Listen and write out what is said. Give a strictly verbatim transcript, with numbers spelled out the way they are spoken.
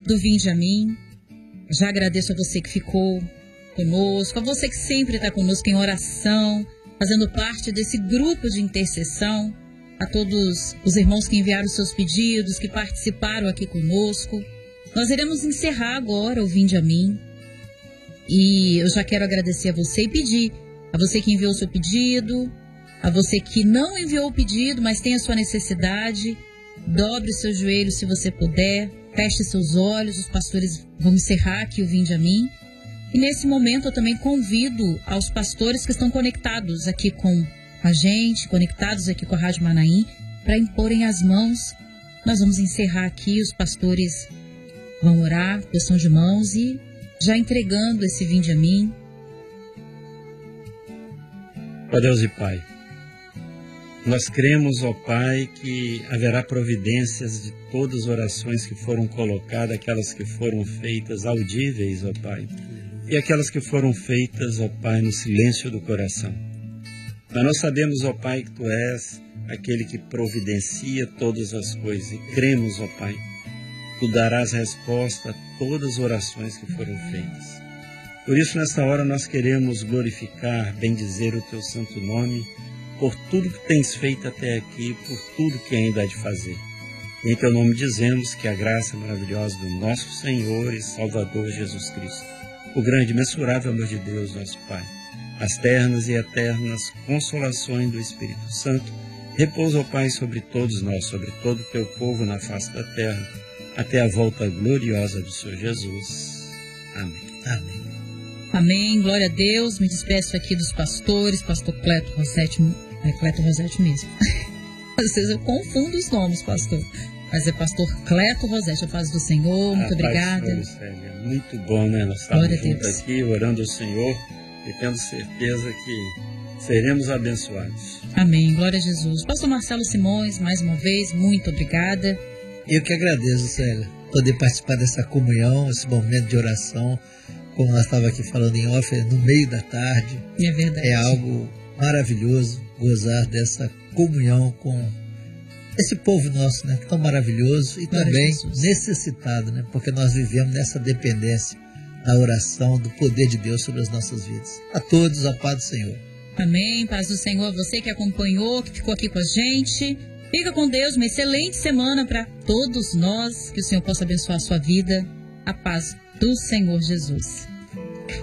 do Vinde a Mim. Já agradeço a você que ficou conosco, a você que sempre está conosco em oração, fazendo parte desse grupo de intercessão, a todos os irmãos que enviaram seus pedidos, que participaram aqui conosco. Nós iremos encerrar agora o Vinde a Mim. E eu já quero agradecer a você e pedir a você que enviou o seu pedido, a você que não enviou o pedido, mas tem a sua necessidade, dobre os seus joelhos se você puder, feche seus olhos, os pastores vão encerrar aqui o Vinde a Mim. E nesse momento eu também convido aos pastores que estão conectados aqui com a gente, conectados aqui com a Rádio Manaim, para imporem as mãos. Nós vamos encerrar aqui, os pastores vão orar, posição de mãos e já entregando esse Vinde a Mim. Ó Deus e Pai, nós cremos, ó Pai, que haverá providências de todas as orações que foram colocadas, aquelas que foram feitas audíveis, ó Pai, e aquelas que foram feitas, ó Pai, no silêncio do coração. Mas nós sabemos, ó Pai, que Tu és aquele que providencia todas as coisas, e cremos, ó Pai, Tu darás resposta a todas as orações que foram feitas. Por isso, nesta hora, nós queremos glorificar, bendizer o Teu santo nome, por tudo que tens feito até aqui, por tudo que ainda há de fazer. E em Teu nome dizemos que a graça maravilhosa do nosso Senhor e Salvador Jesus Cristo, o grande e imensurável amor de Deus, nosso Pai, as ternas e eternas consolações do Espírito Santo, repousa, ó Pai, sobre todos nós, sobre todo o Teu povo na face da terra, até a volta gloriosa do Senhor Jesus. Amém. Amém. Amém, glória a Deus. Me despeço aqui dos pastores, pastor Cleto Rossetti, é Cleto Rossetti mesmo. Às vezes eu confundo os nomes, pastor. Mas é pastor Cleto Rossetti, a paz do Senhor, muito ah, obrigada. É muito bom, né? Nós estamos juntos aqui, orando ao Senhor e tendo certeza que seremos abençoados. Amém, glória a Jesus. Pastor Marcelo Simões, mais uma vez, muito obrigada. Eu que agradeço, Célia, poder participar dessa comunhão, esse momento de oração, como nós estávamos aqui falando em off, no meio da tarde. É verdade. É algo maravilhoso gozar dessa comunhão com esse povo nosso, né? Tão maravilhoso e glória também necessitado, né? Porque nós vivemos nessa dependência da oração, do poder de Deus sobre as nossas vidas. A todos, a paz do Senhor. Amém, paz do Senhor. Você que acompanhou, que ficou aqui com a gente. Fica com Deus, uma excelente semana para todos nós. Que o Senhor possa abençoar a sua vida. A paz do Senhor Jesus.